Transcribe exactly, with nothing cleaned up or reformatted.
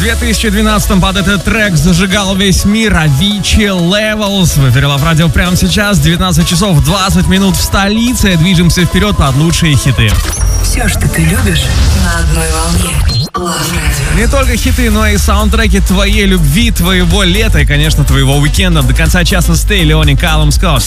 две тысячи двенадцатом под этот трек зажигал весь мир. Avicii Levels. В эфире Лав Радио прямо сейчас. девятнадцать часов двадцать минут в столице. Движемся вперед под лучшие хиты. Все, что ты любишь, на одной волне. Лав Радио. Не только хиты, но и саундтреки твоей любви, твоего лета и, конечно, твоего уикенда. До конца часа Stay, Леони, Callum Scott.